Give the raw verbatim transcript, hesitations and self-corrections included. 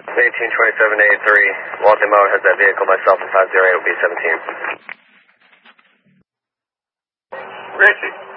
eighteen twenty-seven eighty-three, Walton Mode has that vehicle, myself and five zero eight will be seventeen. Richie.